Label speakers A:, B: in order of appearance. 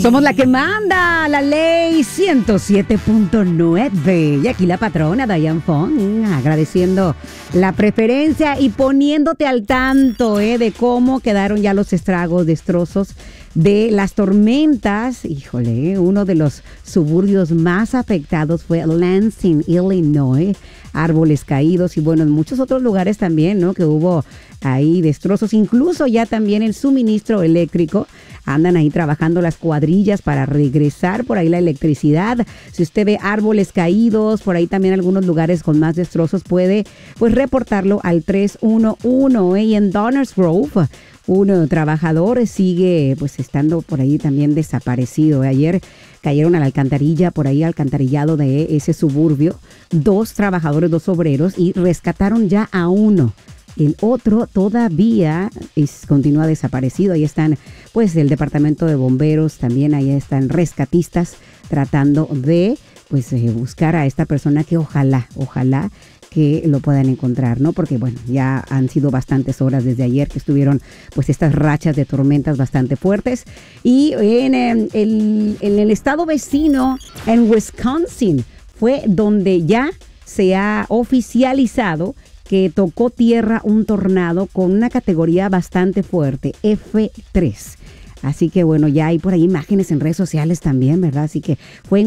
A: Somos la que manda, la ley 107.9. Y aquí la patrona, Diane Fong, agradeciendo la preferencia y poniéndote al tanto de cómo quedaron ya los estragos, destrozos de las tormentas. Híjole, uno de los suburbios más afectados fue Lansing, Illinois. Árboles caídos y bueno, en muchos otros lugares también, ¿no? Que hubo ahí destrozos, incluso ya también el suministro eléctrico. Andan ahí trabajando las cuadrillas para regresar por ahí la electricidad. Si usted ve árboles caídos, por ahí también algunos lugares con más destrozos, puede pues reportarlo al 311. Y en Downers Grove, un trabajador sigue pues estando por ahí también desaparecido. Ayer cayeron a la alcantarilla, por ahí alcantarillado de ese suburbio, 2 trabajadores, 2 obreros, y rescataron ya a uno. El otro todavía continúa desaparecido. Ahí están pues el departamento de bomberos, también ahí están rescatistas tratando de pues buscar a esta persona que ojalá que lo puedan encontrar, ¿no? Porque bueno, ya han sido bastantes horas desde ayer que estuvieron pues estas rachas de tormentas bastante fuertes. Y en el estado vecino, en Wisconsin, fue donde ya se ha oficializado que tocó tierra un tornado con una categoría bastante fuerte, F3. Así que bueno, ya hay por ahí imágenes en redes sociales también, ¿verdad? Así que fue en